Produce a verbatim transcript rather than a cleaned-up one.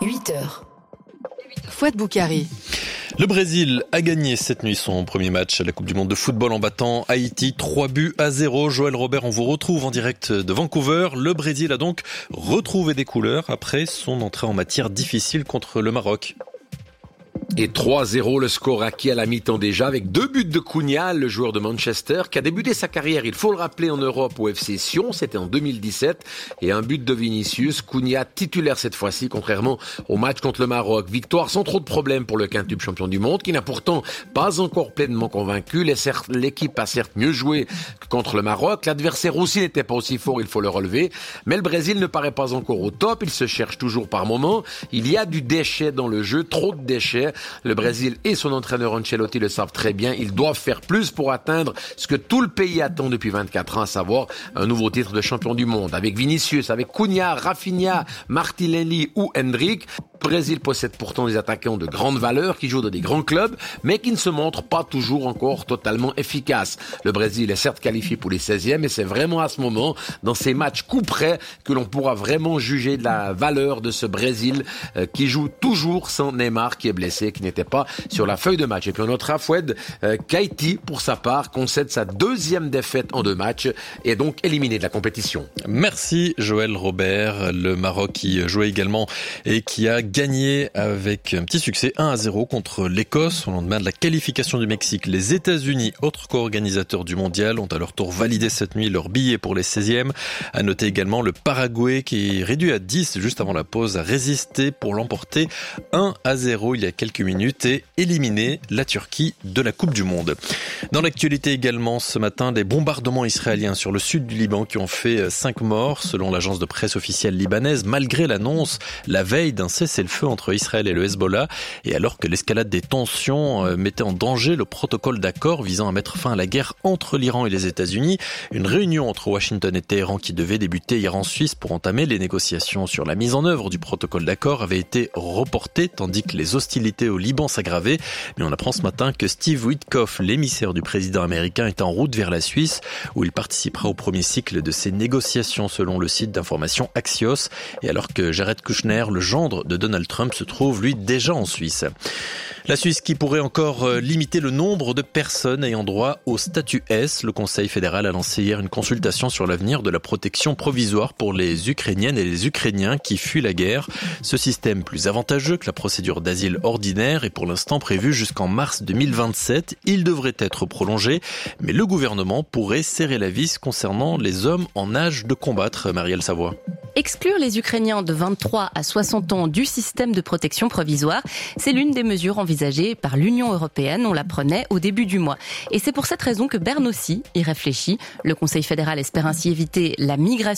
huit heures. Fouad Boukari. Le Brésil a gagné cette nuit son premier match à la Coupe du Monde de football en battant Haïti trois buts à zéro. Joël Robert, on vous retrouve en direct de Vancouver. Le Brésil a donc retrouvé des couleurs après son entrée en matière difficile contre le Maroc. Et trois zéro le score acquis à la mi-temps déjà avec deux buts de Cunha, le joueur de Manchester qui a débuté sa carrière, il faut le rappeler, en Europe au F C Sion, c'était en deux mille dix-sept, et un but de Vinicius, Cunha titulaire cette fois-ci contrairement au match contre le Maroc. Victoire sans trop de problèmes pour le quintuple champion du monde qui n'a pourtant pas encore pleinement convaincu. L'équipe a certes mieux joué que contre le Maroc, l'adversaire aussi n'était pas aussi fort, il faut le relever, mais le Brésil ne paraît pas encore au top, il se cherche toujours par moments, il y a du déchet dans le jeu, trop de déchets. Le Brésil et son entraîneur Ancelotti le savent très bien. Ils doivent faire plus pour atteindre ce que tout le pays attend depuis vingt-quatre ans, à savoir un nouveau titre de champion du monde. Avec Vinicius, avec Cunha, Rafinha, Martinelli ou Hendrick, le Brésil possède pourtant des attaquants de grande valeur qui jouent dans des grands clubs, mais qui ne se montrent pas toujours encore totalement efficaces. Le Brésil est certes qualifié pour les seizièmes, et c'est vraiment à ce moment, dans ces matchs coup près, que l'on pourra vraiment juger de la valeur de ce Brésil euh, qui joue toujours sans Neymar, qui est blessé, qui n'était pas sur la feuille de match. Et puis on notera Fouad euh, qu'Haïti, pour sa part, concède sa deuxième défaite en deux matchs et est donc éliminé de la compétition. Merci Joël Robert. Le Maroc qui jouait également et qui a gagné avec un petit succès un à zéro contre l'Écosse au lendemain de la qualification du Mexique. Les États-Unis, autres co-organisateurs du mondial, ont à leur tour validé cette nuit leur billet pour les seizièmes. À noter également le Paraguay qui, réduit à dix juste avant la pause, a résisté pour l'emporter un à zéro il y a quelques minutes et éliminer la Turquie de la Coupe du Monde. Dans l'actualité également ce matin, des bombardements israéliens sur le sud du Liban qui ont fait cinq morts selon l'agence de presse officielle libanaise, malgré l'annonce la veille d'un cessez-le-feu entre Israël et le Hezbollah, et alors que l'escalade des tensions mettait en danger le protocole d'accord visant à mettre fin à la guerre entre l'Iran et les États-Unis. Une réunion entre Washington et Téhéran qui devait débuter hier en Suisse pour entamer les négociations sur la mise en œuvre du protocole d'accord avait été reportée, tandis que les hostilités au Liban s'aggravaient. Mais on apprend ce matin que Steve Witkoff, l'émissaire du président américain, est en route vers la Suisse, où il participera au premier cycle de ces négociations selon le site d'information Axios, et alors que Jared Kushner, le gendre de Donald Trump, se trouve lui déjà en Suisse. La Suisse qui pourrait encore limiter le nombre de personnes ayant droit au statut S. Le Conseil fédéral a lancé hier une consultation sur l'avenir de la protection provisoire pour les Ukrainiennes et les Ukrainiens qui fuient la guerre. Ce système, plus avantageux que la procédure d'asile ordinaire, est pour l'instant prévu jusqu'en mars deux mille vingt-sept. Il devrait être prolongé, mais le gouvernement pourrait serrer la vis concernant les hommes en âge de combattre. Marielle Savoie. Exclure les Ukrainiens de vingt-trois à soixante ans du système de protection provisoire, c'est l'une des mesures envisagées par l'Union européenne, on l'apprenait au début du mois. Et c'est pour cette raison que Berne aussi y réfléchit. Le Conseil fédéral espère ainsi éviter la migration